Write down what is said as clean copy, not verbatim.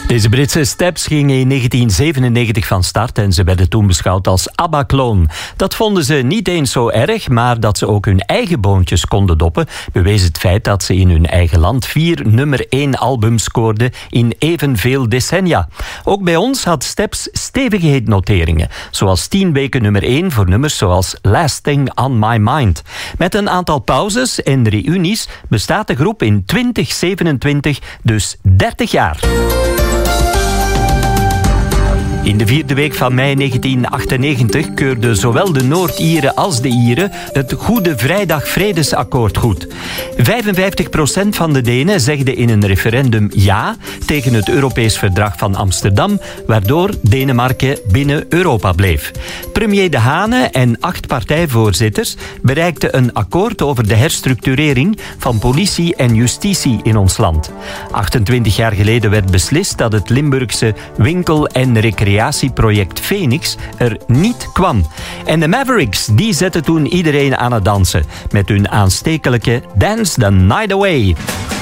Deze Britse Steps gingen in 1997 van start en ze werden toen beschouwd als ABBA-kloon. Dat vonden ze niet eens zo erg, maar dat ze ook hun eigen boontjes konden doppen, bewees het feit dat ze in hun eigen land 4 nummer 1 albums scoorden in evenveel decennia. Ook bij ons had Steps stevige hitnoteringen, zoals 10 weken nummer 1 voor nummers zoals Last Thing on My Mind. Met een aantal pauzes en reunies bestaat de groep in 2027 dus 30 jaar. In de 4e week van mei 1998 keurden zowel de Noord-Ieren als de Ieren het Goede Vrijdag-Vredesakkoord goed. 55% van de Denen zegde in een referendum ja tegen het Europees Verdrag van Amsterdam, waardoor Denemarken binnen Europa bleef. Premier De Hane en 8 partijvoorzitters bereikten een akkoord over de herstructurering van politie en justitie in ons land. 28 jaar geleden werd beslist dat het Limburgse winkel- en recreatieproject Phoenix er niet kwam. En de Mavericks, die zetten toen iedereen aan het dansen met hun aanstekelijke Dance the Night Away.